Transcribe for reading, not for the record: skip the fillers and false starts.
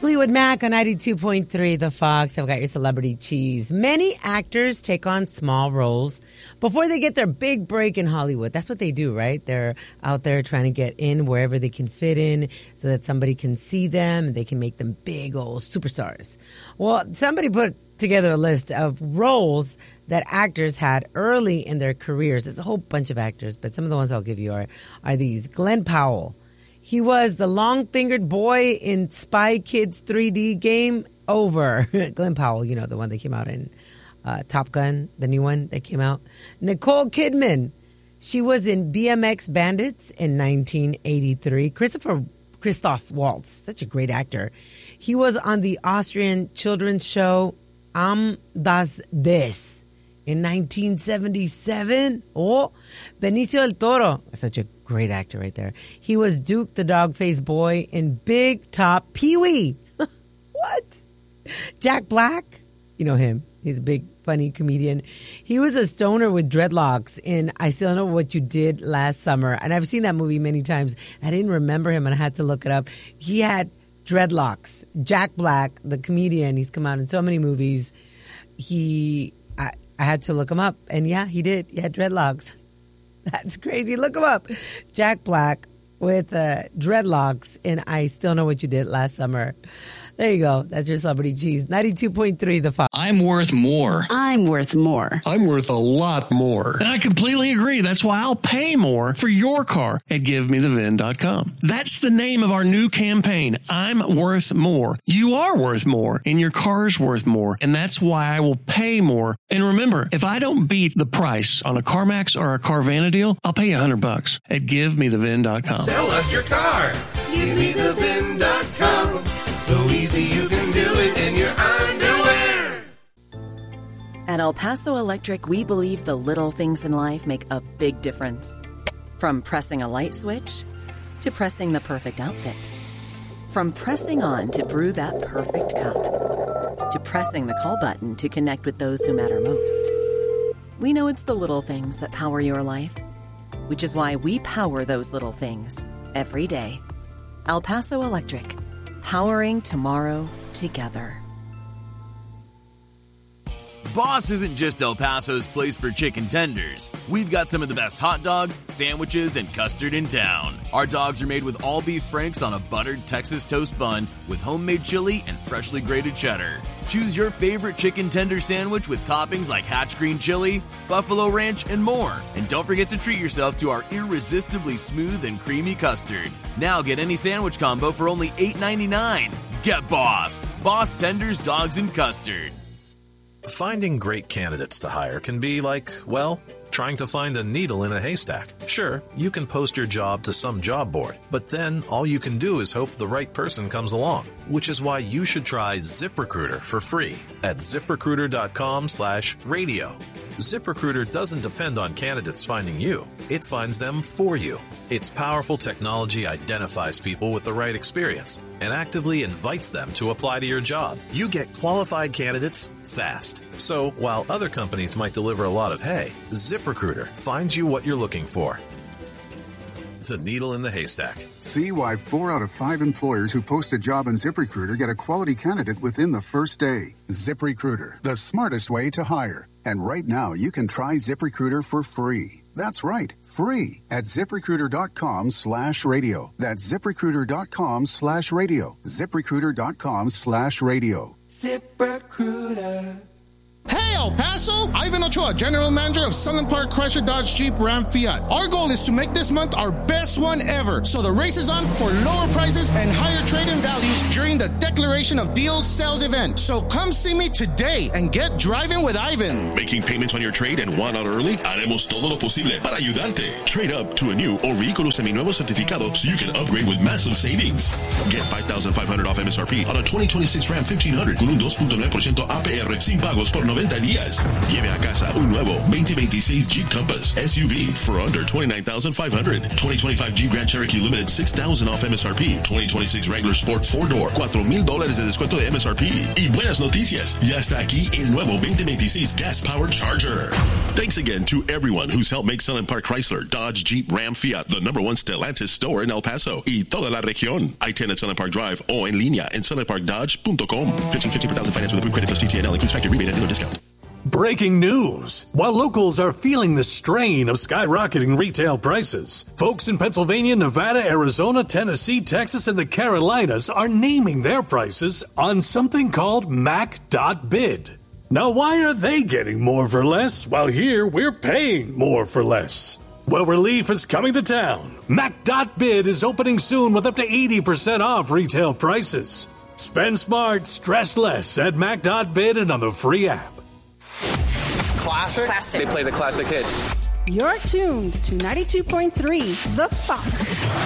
Fleetwood Mac on 92.3 The Fox. I've got your celebrity cheese. Many actors take on small roles before they get their big break in Hollywood. That's what they do, right? They're out there trying to get in wherever they can fit in so that somebody can see them and they can make them big old superstars. Well, somebody put together a list of roles that actors had early in their careers. There's a whole bunch of actors, but some of the ones I'll give you are these. Glenn Powell. He was the long-fingered boy in Spy Kids 3D Game Over. Glenn Powell, you know, the one that came out in Top Gun, the new one that came out. Nicole Kidman. She was in BMX Bandits in 1983. Christoph Waltz, such a great actor. He was on the Austrian children's show Das Des in 1977. Oh, Benicio del Toro, such a great actor right there. He was Duke the dog-faced boy in Big Top Pee-wee. What? Jack Black, you know him. He's a big, funny comedian. He was a stoner with dreadlocks in I Still Know What You Did Last Summer. And I've seen that movie many times. I didn't remember him and I had to look it up. He had dreadlocks. Jack Black, the comedian, he's come out in so many movies. I had to look him up. And yeah, he did. He had dreadlocks. That's crazy. Look him up. Jack Black with dreadlocks in I Still Know What You Did Last Summer. There you go. That's your celebrity cheese. 92.3 The Fox. I'm worth more. I'm worth more. I'm worth a lot more. And I completely agree. That's why I'll pay more for your car at GiveMeTheVin.com. That's the name of our new campaign. I'm worth more. You are worth more, and your car's worth more. And that's why I will pay more. And remember, if I don't beat the price on a CarMax or a Carvana deal, I'll pay you $100 at GiveMeTheVin.com. Sell us your car. GiveMeTheVin.com. So easy you can do it in your underwear. At El Paso Electric, we believe the little things in life make a big difference. From pressing a light switch to pressing the perfect outfit. From pressing on to brew that perfect cup. To pressing the call button to connect with those who matter most. We know it's the little things that power your life, which is why we power those little things every day. El Paso Electric. Powering tomorrow together. Boss isn't just El Paso's place for chicken tenders. We've got some of the best hot dogs, sandwiches, and custard in town. Our dogs are made with all beef franks on a buttered Texas toast bun with homemade chili and freshly grated cheddar. Choose your favorite chicken tender sandwich with toppings like Hatch green chili, buffalo ranch, and more. And don't forget to treat yourself to our irresistibly smooth and creamy custard. Now get any sandwich combo for only $8.99. Get Boss. Boss Tenders, Dogs, and Custard. Finding great candidates to hire can be like, well, trying to find a needle in a haystack. Sure, you can post your job to some job board, but then all you can do is hope the right person comes along, which is why you should try ZipRecruiter for free at ZipRecruiter.com/radio. ZipRecruiter doesn't depend on candidates finding you. It finds them for you. Its powerful technology identifies people with the right experience and actively invites them to apply to your job. You get qualified candidates fast. So while other companies might deliver a lot of hay, ZipRecruiter finds you what you're looking for. The needle in the haystack. See why 4 out of 5 employers who post a job on ZipRecruiter get a quality candidate within the first day. ZipRecruiter, the smartest way to hire. And right now, you can try ZipRecruiter for free. That's right, free at ZipRecruiter.com/radio. That's ZipRecruiter.com/radio. ZipRecruiter.com/radio. ZipRecruiter. Hey, El Paso! Ivan Ochoa, General Manager of Sunland Park Chrysler Dodge Jeep Ram Fiat. Our goal is to make this month our best one ever. So the race is on for lower prices and higher trade-in values during the Declaration of Deals sales event. So come see me today and get driving with Ivan. Making payments on your trade and want out early? Haremos todo lo posible para ayudarte. Trade up to a new or vehículo seminuevo certificado so you can upgrade with massive savings. Get $5,500 off MSRP on a 2026 Ram 1500 con un 2.9% APR sin pagos por 90 días. Lleve a casa un nuevo 2026 Jeep Compass SUV for under $29,500. 2025 Jeep Grand Cherokee Limited $6,000 off MSRP. 2026 Wrangler Sport 4-door $4,000 de descuento de MSRP. Y buenas noticias, ya está aquí el nuevo 2026 Gas Powered Charger. Thanks again to everyone who's helped make Sunland Park Chrysler, Dodge, Jeep, Ram, Fiat the #1 Stellantis store in El Paso y toda la región. I-10 at Sunland Park Drive o en línea en sunlandparkdodge.com. 1550 per thousand finance with approved credit plus TTNL includes factory rebate and dealer discount. Breaking news. While locals are feeling the strain of skyrocketing retail prices, folks in Pennsylvania, Nevada, Arizona, Tennessee, Texas, and the Carolinas are naming their prices on something called Mac.bid. Now, why are they getting more for less while here we're paying more for less? Well, relief is coming to town. Mac.bid is opening soon with up to 80% off retail prices. Spend smart, stress less at Mac.bid and on the free app. Classic? They play the classic hits. You're tuned to 92.3 The Fox.